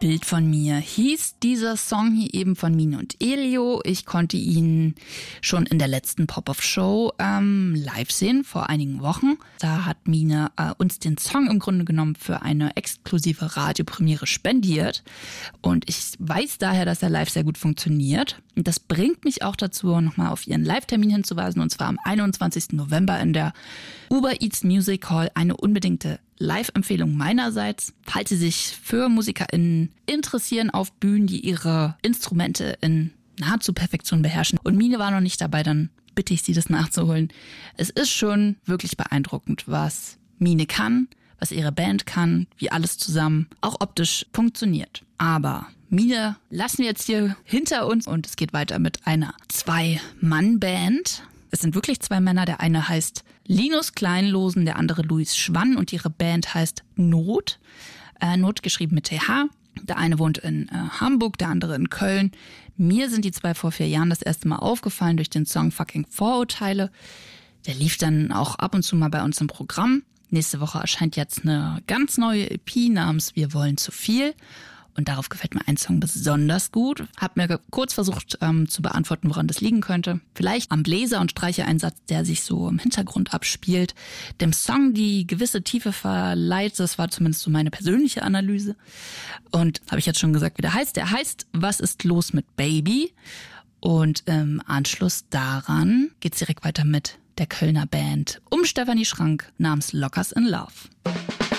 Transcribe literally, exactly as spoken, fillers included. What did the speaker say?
Bild von mir hieß dieser Song hier eben von Mine und Elio. Ich konnte ihn schon in der letzten Pop-Off-Show ähm, live sehen, vor einigen Wochen. Da hat Mine äh, uns den Song im Grunde genommen für eine exklusive Radiopremiere spendiert. Und ich weiß daher, dass er live sehr gut funktioniert. Und das bringt mich auch dazu, nochmal auf ihren Live-Termin hinzuweisen. Und zwar am einundzwanzigsten November in der Uber Eats Music Hall. Eine unbedingte Live-Empfehlung meinerseits. Falls Sie sich für MusikerInnen interessieren auf Bühnen, die ihre Instrumente in nahezu Perfektion beherrschen und Mine war noch nicht dabei, dann bitte ich Sie, das nachzuholen. Es ist schon wirklich beeindruckend, was Mine kann, was ihre Band kann, wie alles zusammen auch optisch funktioniert. Aber Mine lassen wir jetzt hier hinter uns und es geht weiter mit einer Zwei-Mann-Band. Es sind wirklich zwei Männer. Der eine heißt Linus Kleinlosen, der andere Luis Schwann und ihre Band heißt Not. Äh, Not geschrieben mit T H. Der eine wohnt in äh, Hamburg, der andere in Köln. Mir sind die zwei vor vier Jahren das erste Mal aufgefallen durch den Song Fucking Vorurteile. Der lief dann auch ab und zu mal bei uns im Programm. Nächste Woche erscheint jetzt eine ganz neue E P namens Wir wollen zu viel. Und darauf gefällt mir ein Song besonders gut. Hab mir kurz versucht ähm, zu beantworten, woran das liegen könnte. Vielleicht am Bläser- und Streichereinsatz, der sich so im Hintergrund abspielt. Dem Song die gewisse Tiefe verleiht. Das war zumindest so meine persönliche Analyse. Und habe ich jetzt schon gesagt, wie der heißt. Der heißt Was ist los mit Baby? Und im Anschluss daran geht's direkt weiter mit der Kölner Band um Stefanie Schrank namens Lockers in Love.